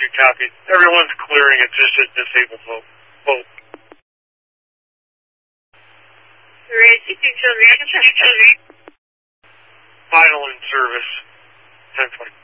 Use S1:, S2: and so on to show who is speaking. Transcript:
S1: 2, copy. Everyone's clearing, it's just a disabled vote. Final in service, 1020.